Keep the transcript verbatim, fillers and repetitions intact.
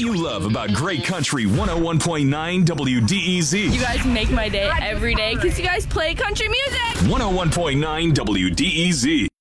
you love about great country one oh one point nine W D E Z. You guys make my day every day because you guys play country music. one oh one point nine W D E Z.